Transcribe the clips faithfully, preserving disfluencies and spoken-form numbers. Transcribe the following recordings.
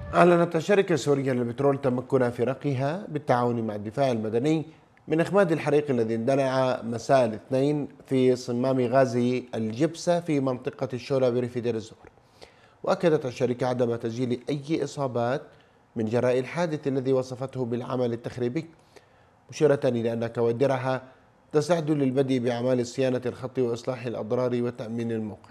أعلنت الشركة السورية للبترول تمكن فرقها بالتعاون مع الدفاع المدني من إخماد الحريق الذي اندلع مساء الاثنين في صمام غاز الجبسة في منطقة الشولة بريف دير الزور. وأكدت الشركة عدم تسجيل أي إصابات من جراء الحادث الذي وصفته بالعمل التخريبي، مشيرة إلى أن كوادرها تستعد للبدء بأعمال صيانة الخط وإصلاح الأضرار وتأمين الموقع.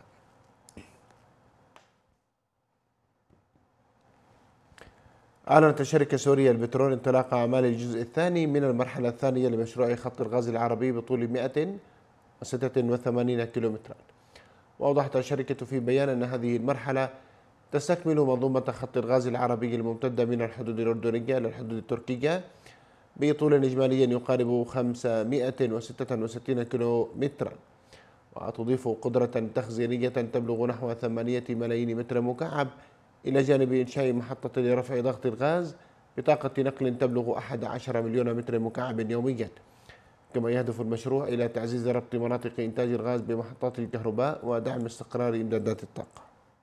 أعلنت الشركة السورية للبترول انطلاق أعمال الجزء الثاني من المرحلة الثانية لمشروع خط الغاز العربي بطول مئة وستة وثمانين كيلومترا. وأوضحت الشركة في بيان أن هذه المرحلة تستكمل منظومة خط الغاز العربي الممتدة من الحدود الأردنية إلى الحدود التركية بطول إجمالي يقارب خمسمئة وستة وستين كيلومترا، وتضيف قدرة تخزينية تبلغ نحو ثمانية ملايين متر مكعب، إلى جانب إنشاء محطة لرفع ضغط الغاز بطاقة نقل تبلغ أحد عشر مليون متر مكعب يوميا. كما يهدف المشروع إلى تعزيز ربط مناطق إنتاج الغاز بمحطات الكهرباء ودعم استقرار إمدادات الطاقة.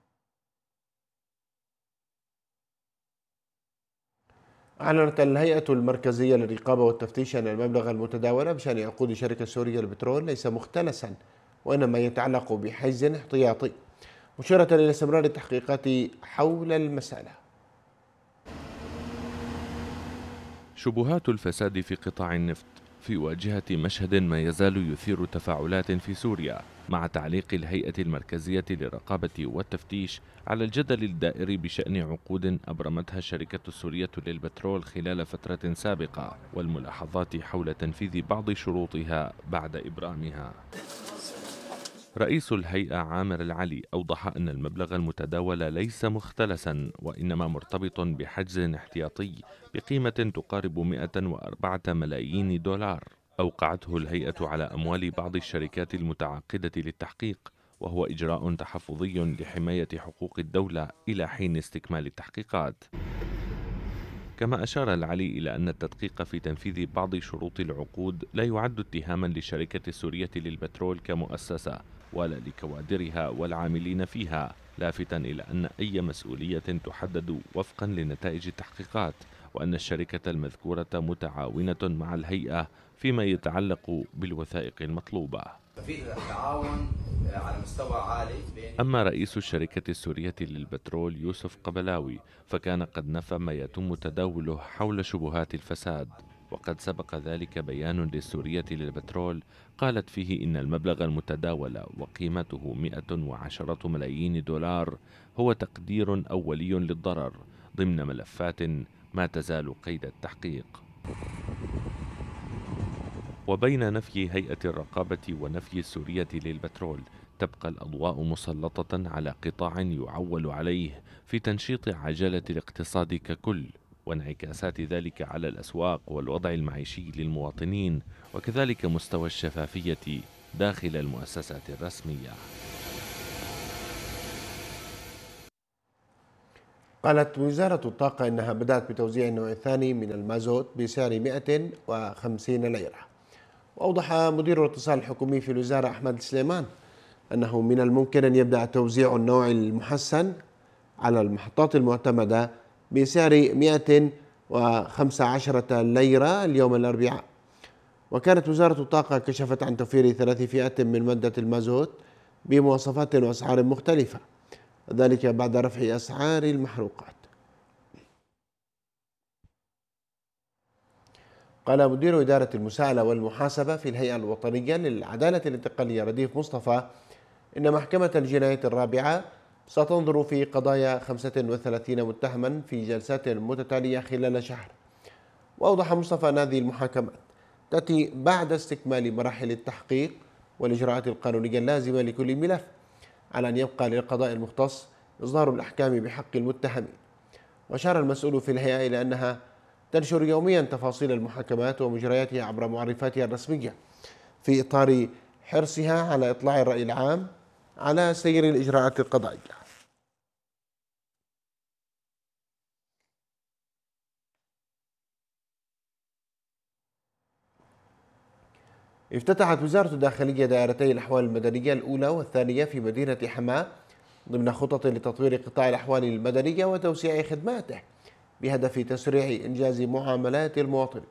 أعلنت الهيئة المركزية للرقابة والتفتيش أن المبلغ المتداول بشأن عقود شركة سورية للبترول ليس مختلسا، وإنما يتعلق بحيز احتياطي، مشيرة إلى استمرار التحقيقات حول المسألة. شبهات الفساد في قطاع النفط في واجهة مشهد ما يزال يثير تفاعلات في سوريا، مع تعليق الهيئة المركزية للرقابة والتفتيش على الجدل الدائر بشأن عقود أبرمتها الشركة السورية للبترول خلال فترة سابقة، والملاحظات حول تنفيذ بعض شروطها بعد إبرامها. رئيس الهيئة عامر العلي أوضح أن المبلغ المتداول ليس مختلسا، وإنما مرتبط بحجز احتياطي بقيمة تقارب مئة وأربعة ملايين دولار أوقعته الهيئة على أموال بعض الشركات المتعاقدة للتحقيق، وهو إجراء تحفظي لحماية حقوق الدولة إلى حين استكمال التحقيقات. كما أشار العلي إلى أن التدقيق في تنفيذ بعض شروط العقود لا يعد اتهاما للشركة السورية للبترول كمؤسسة ولا لكوادرها والعاملين فيها، لافتا إلى أن أي مسؤولية تحدد وفقا لنتائج التحقيقات، وأن الشركة المذكورة متعاونة مع الهيئة فيما يتعلق بالوثائق المطلوبة. في تعاون على مستوى عالي. أما رئيس الشركة السورية للبترول يوسف قبلاوي فكان قد نفى ما يتم تداوله حول شبهات الفساد، وقد سبق ذلك بيان للسورية للبترول قالت فيه إن المبلغ المتداول وقيمته مئة وعشرة ملايين دولار هو تقدير أولي للضرر ضمن ملفات ما تزال قيد التحقيق. وبين نفي هيئة الرقابة ونفي السورية للبترول تبقى الأضواء مسلطة على قطاع يعول عليه في تنشيط عجلة الاقتصاد ككل، وانعكاسات ذلك على الأسواق والوضع المعيشي للمواطنين، وكذلك مستوى الشفافية داخل المؤسسات الرسمية. قالت وزارة الطاقة إنها بدأت بتوزيع النوع الثاني من المازوت بسعر مئة وخمسين ليرة. وأوضح مدير الاتصال الحكومي في الوزارة أحمد سليمان أنه من الممكن أن يبدأ توزيع النوع المحسن على المحطات المعتمدة بسعر مئة وخمسة عشر ليرة اليوم الأربعاء. وكانت وزارة الطاقة كشفت عن توفير ثلاث فئات من مادة المازوت بمواصفات وأسعار مختلفة، ذلك بعد رفع أسعار المحروقات. قال مدير إدارة المساءلة والمحاسبة في الهيئة الوطنية للعدالة الانتقالية رديف مصطفى إن محكمة الجنايات الرابعة ستنظر في قضايا خمسة وثلاثين متهما في جلسات متتالية خلال شهر. وأوضح مصطفى أن هذه المحاكمات تأتي بعد استكمال مراحل التحقيق والإجراءات القانونية اللازمة لكل ملف، على أن يبقى للقضاء المختص إصدار الأحكام بحق المتهمين. وأشار المسؤول في الهيئة إلى أنها تنشر يوميا تفاصيل المحاكمات ومجرياتها عبر معرفاتها الرسمية في إطار حرصها على إطلاع الرأي العام على سير الإجراءات القضائية. افتتحت وزارة الداخلية دائرتي الأحوال المدنية الأولى والثانية في مدينة حماة ضمن خطط لتطوير قطاع الأحوال المدنية وتوسيع خدماته بهدف تسريع إنجاز معاملات المواطنين.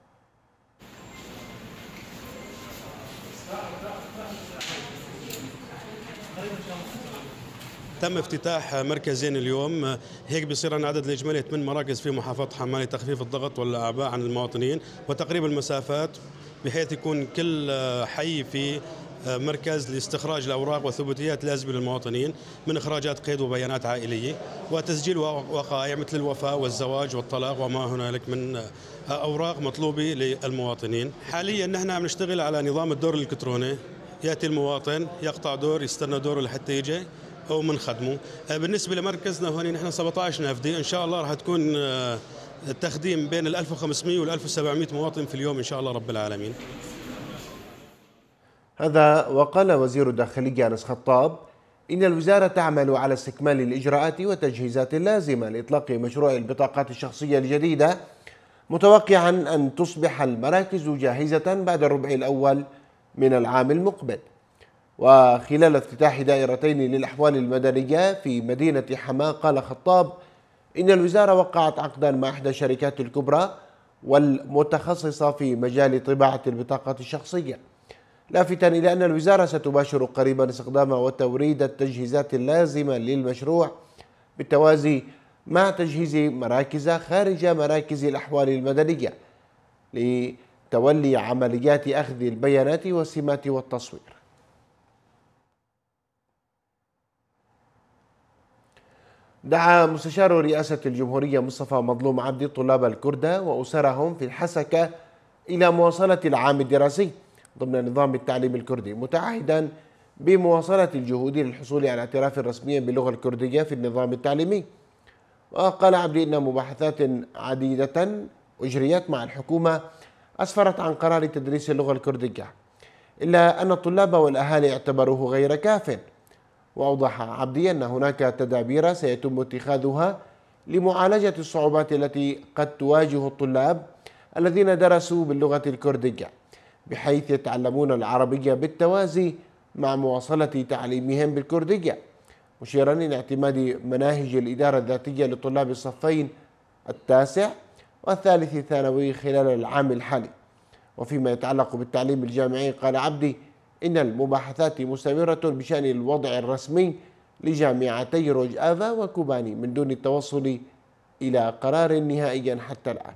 تم افتتاح مركزين اليوم، هيك بصير عندنا عدد الإجمالي ثمان مراكز في محافظة حماة لتخفيف الضغط والأعباء عن المواطنين وتقريب المسافات، بحيث يكون كل حي في مركز لاستخراج الأوراق والثبوتيات اللازمة للمواطنين من إخراجات قيد وبيانات عائلية وتسجيل وقائع مثل الوفاة والزواج والطلاق وما هنالك من أوراق مطلوبة للمواطنين. حاليا نحن عم نشتغل على نظام الدور الإلكتروني، يأتي المواطن يقطع دور يستنى دوره لحتى يجي أو من خدمه. بالنسبة لمركزنا هون نحن سبعة عشر نافذة، إن شاء الله راح تكون التخديم بين ال ألف وخمسمئة وال ألف وسبعمئة مواطن في اليوم إن شاء الله رب العالمين. هذا وقال وزير الداخلية أنس خطاب إن الوزارة تعمل على استكمال الإجراءات والتجهيزات اللازمة لإطلاق مشروع البطاقات الشخصية الجديدة، متوقعا أن تصبح المراكز جاهزة بعد الربع الأول من العام المقبل. وخلال افتتاح دائرتين للأحوال المدنية في مدينة حماة قال خطاب إن الوزارة وقعت عقدا مع إحدى الشركات الكبرى والمتخصصة في مجال طباعة البطاقات الشخصية، لافتا إلى أن الوزارة ستباشر قريبا استخدام وتوريد التجهيزات اللازمة للمشروع بالتوازي مع تجهيز مراكز خارج مراكز الأحوال المدنية لتولي عمليات أخذ البيانات والسمات والتصوير. دعا مستشار رئاسة الجمهورية مصطفى مظلوم عبدي طلاب الكردة وأسرهم في الحسكة إلى مواصلة العام الدراسي ضمن نظام التعليم الكردي، متعهدا بمواصلة الجهود للحصول على اعتراف رسمي باللغة الكردية في النظام التعليمي. وقال عبدي إن مباحثات عديدة أجريت مع الحكومة أسفرت عن قرار تدريس اللغة الكردية، إلا أن الطلاب والأهالي اعتبروه غير كاف. وأوضح عبدي أن هناك تدابير سيتم اتخاذها لمعالجة الصعوبات التي قد تواجه الطلاب الذين درسوا باللغة الكردية، بحيث يتعلمون العربية بالتوازي مع مواصلة تعليمهم بالكردية، مشيرا إلى اعتماد مناهج الإدارة الذاتية لطلاب الصفين التاسع والثالث الثانوي خلال العام الحالي. وفيما يتعلق بالتعليم الجامعي قال عبدي إن المباحثات مستمرة بشأن الوضع الرسمي لجامعتي روج آفا وكوباني من دون التوصل إلى قرار نهائي حتى الآن.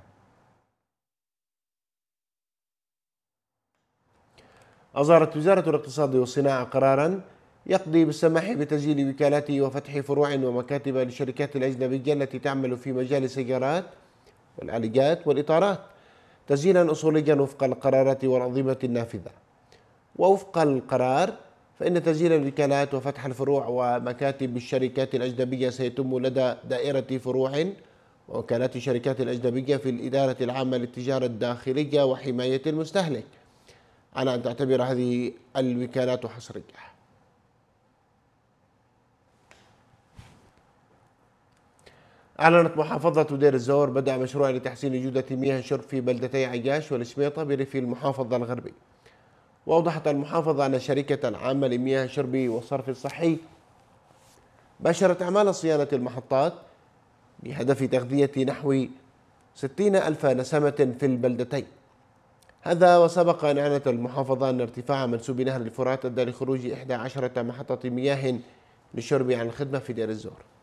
أصدرت وزارة الاقتصاد والصناعة قرارا يقضي بالسماح بتسجيل وكالات وفتح فروع ومكاتب للشركات الأجنبية التي تعمل في مجال السيارات والآليات والإطارات تسجيلا أصوليا وفق القرارات والأنظمة النافذة. ووفق القرار فإن تسجيل الوكالات وفتح الفروع ومكاتب الشركات الأجنبية سيتم لدى دائرة فروع ووكالات الشركات الأجنبية في الإدارة العامة للتجارة الداخلية وحماية المستهلك، على أن تعتبر هذه الوكالات حصرية. أعلنت محافظة دير الزور بدء مشروع لتحسين جودة مياه الشرب في بلدتي عياش والشميطة بريف المحافظة الغربي. وأوضحت المحافظة أن الشركة العامة لمياه الشرب والصرف الصحي باشرت أعمال صيانة المحطات بهدف تغذية نحو ستين ألف نسمة في البلدتين. هذا وسبق أن أعلنت المحافظة أن ارتفاع منسوب نهر الفرات أدى لخروج إحدى عشرة محطة مياه للشرب عن الخدمة في دير الزور.